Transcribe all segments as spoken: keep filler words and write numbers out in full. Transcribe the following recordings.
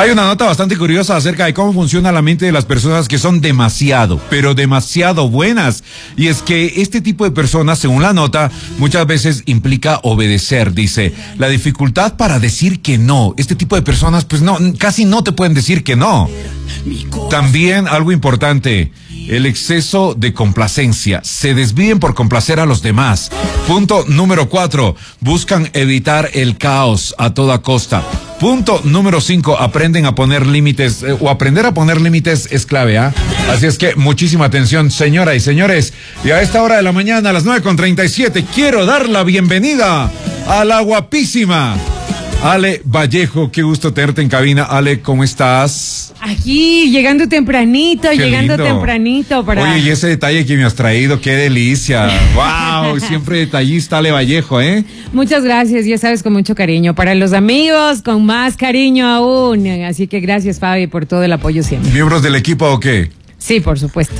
Hay una nota bastante curiosa acerca de cómo funciona la mente de las personas que son demasiado, pero demasiado buenas. Y es que este tipo de personas, según la nota, muchas veces implica obedecer. Dice, la dificultad para decir que no. Este tipo de personas, pues no, casi no te pueden decir que no. También algo importante, el exceso de complacencia. Se desvíen por complacer a los demás. Punto número cuatro, buscan evitar el caos a toda costa. Punto número cinco, aprenden a poner límites, eh, o aprender a poner límites es clave, ¿ah? ¿eh? Así es que muchísima atención, señoras y señores. Y a esta hora de la mañana, a las nueve con treinta y siete, quiero dar la bienvenida a la guapísima Ale Vallejo. Qué gusto tenerte en cabina. Ale, ¿cómo estás? Aquí, llegando tempranito, qué llegando lindo. tempranito para... Oye, y ese detalle que me has traído, qué delicia. Wow, siempre detallista Ale Vallejo, ¿eh? Muchas gracias, ya sabes, con mucho cariño. Para los amigos, con más cariño aún. Así que gracias, Fabi, por todo el apoyo siempre. ¿Miembros del equipo o qué? Sí, por supuesto.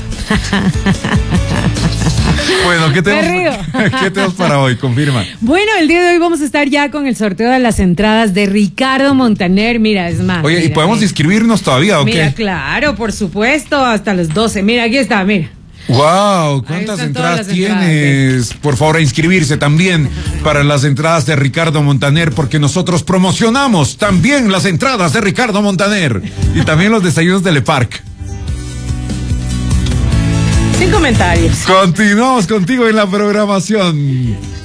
Bueno, ¿qué tenemos, ¿qué tenemos para hoy? Confirma. Bueno, el día de hoy vamos a estar ya con el sorteo de las entradas de Ricardo Montaner. Mira, es más. Oye, mira, ¿y podemos mira. inscribirnos todavía o mira, qué? Claro, por supuesto, hasta las doce. Mira, aquí está, mira. Wow, ¿cuántas entradas tienes? Entradas, por favor, a inscribirse también para las entradas de Ricardo Montaner, porque nosotros promocionamos también las entradas de Ricardo Montaner y también los desayunos de Le Parc. Sin comentarios. Continuamos contigo en la programación.